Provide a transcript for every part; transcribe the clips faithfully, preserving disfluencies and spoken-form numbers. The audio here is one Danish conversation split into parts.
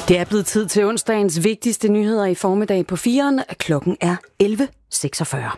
Det er blevet tid til onsdagens vigtigste nyheder i formiddag på firen. Klokken er elleve seksogfyrre.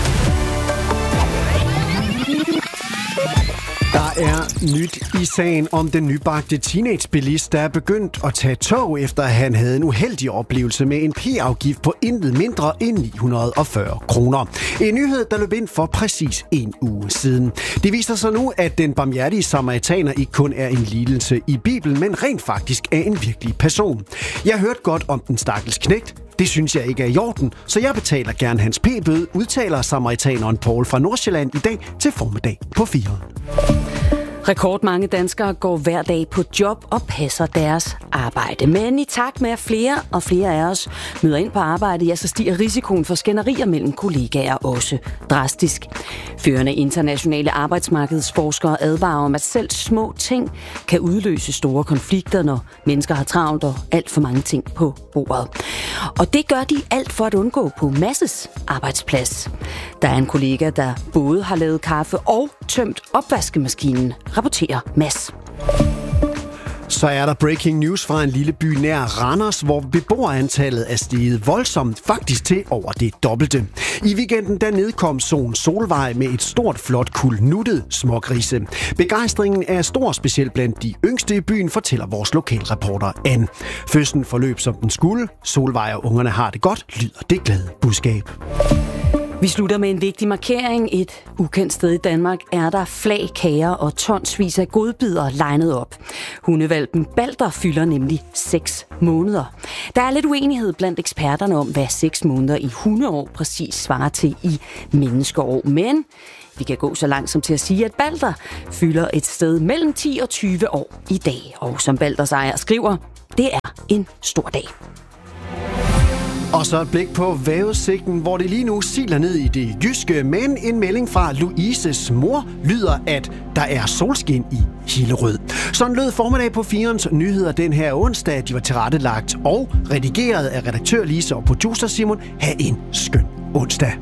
Der er nyt i sagen om den nybagte teenagebilist, der er begyndt at tage tog, efter at han havde en uheldig oplevelse med en p-afgift på intet mindre end ni hundrede og fyrre kroner. En nyhed, der løb ind for præcis en uge siden. Det viser sig nu, at den barmhjertige samaritaner ikke kun er en lidelse i Bibelen, men rent faktisk er en virkelig person. Jeg har hørt godt om den stakkels knægt. Det synes jeg ikke er i orden, så jeg betaler gerne hans p-bøde, udtaler samaritaneren Paul fra Nordsjælland i dag til formiddag på firen. Rekordmange danskere går hver dag på job og passer deres arbejde. Men i takt med, at flere og flere af os møder ind på arbejde, ja, så stiger risikoen for skænderier mellem kollegaer også drastisk. Førende internationale arbejdsmarkedsforskere advarer om, at selv små ting kan udløse store konflikter, når mennesker har travlt og alt for mange ting på bordet. Og det gør de alt for at undgå på Masses arbejdsplads. Der er en kollega, der både har lavet kaffe og tømt opvaskemaskinen, rapporterer Mads. Så er der breaking news fra en lille by nær Randers, hvor beboerantallet er steget voldsomt, faktisk til over det dobbelte. I weekenden der nedkom Sohn Solvej med et stort, flot kuld nuttet smågrise. Begejstringen er stor, specielt blandt de yngste i byen, fortæller vores lokalreporter Ann. Fødslen forløb som den skulle. Solvej og ungerne har det godt, lyder det glade budskab. Vi slutter med en vigtig markering. Et ukendt sted i Danmark er der flag, kager og tonsvis af godbidder legnet op. Hundevalpen Balder fylder nemlig seks måneder. Der er lidt uenighed blandt eksperterne om, hvad seks måneder i hundeår præcis svarer til i menneskeår. Men vi kan gå så langt som til at sige, at Balder fylder et sted mellem ti og tyve år i dag. Og som Balders ejer skriver, det er en stor dag. Og så et blik på vejrudsigten, hvor det lige nu siler ned i det jyske, men en melding fra Louises mor lyder, at der er solskin i Hillerød. Sådan lød formiddag på firens nyheder den her onsdag. De var tilrettelagt og redigeret af redaktør Lise og producer Simon. Ha' en skøn onsdag.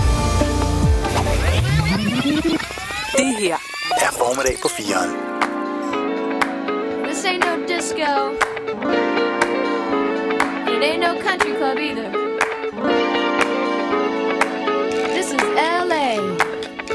Det her er formiddag på firen. This ain't no disco. It ain't no country club either.